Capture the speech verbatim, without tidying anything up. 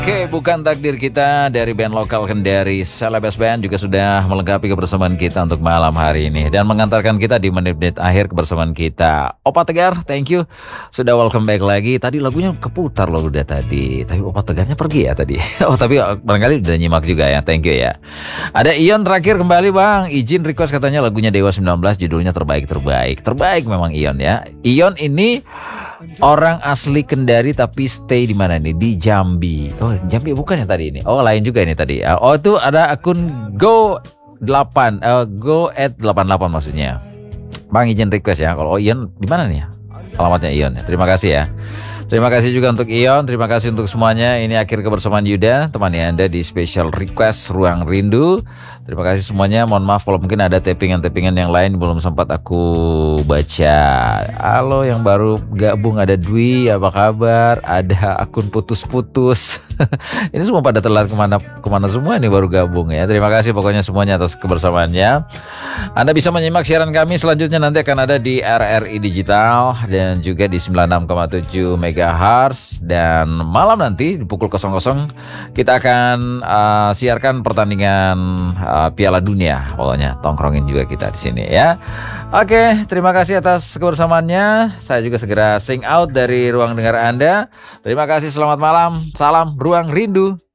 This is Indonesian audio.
Oke, bukan takdir kita dari band lokal Kendari, Celebes Band juga sudah melengkapi kebersamaan kita untuk malam hari ini dan mengantarkan kita di menit-menit akhir kebersamaan kita. Opa Tegar, thank you sudah welcome back lagi. Tadi lagunya keputar loh udah tadi, tapi Opa Tegarnya pergi ya tadi. Oh tapi barangkali udah nyimak juga ya, thank you ya. Ada Ion terakhir kembali bang, izin request katanya lagunya Dewa sembilan belas judulnya terbaik-terbaik. Terbaik memang Ion ya. Ion ini orang asli Kendari tapi stay di mana nih? Di Jambi. Oh, Jambi bukan ya tadi ini. Oh, lain juga ini tadi. Oh, itu ada akun go delapan, uh, go at delapan delapan maksudnya. Bang izin request ya. Kalau oh, Ion di mana nih ya? Alamatnya Ion. Terima kasih ya. Terima kasih juga untuk Ion, terima kasih untuk semuanya. Ini akhir kebersamaan Yuda, temani Anda di special request Ruang Rindu. Terima kasih semuanya, mohon maaf kalau mungkin ada tappingan-tappingan yang lain belum sempat aku baca. Halo yang baru gabung, ada Dwi, apa kabar? Ada akun putus-putus. Ini semua pada telat kemana, kemana semua ini baru gabung ya. Terima kasih pokoknya semuanya atas kebersamaannya. Anda bisa menyimak siaran kami selanjutnya nanti akan ada di R R I Digital dan juga di sembilan puluh enam koma tujuh megahertz. Dan malam nanti di pukul nol nol kita akan uh, siarkan pertandingan uh, Piala Dunia. Pokoknya tongkrongin juga kita di sini ya. Oke, terima kasih atas kebersamaannya. Saya juga segera sing out dari ruang dengar Anda. Terima kasih, selamat malam. Salam Ruang Rindu.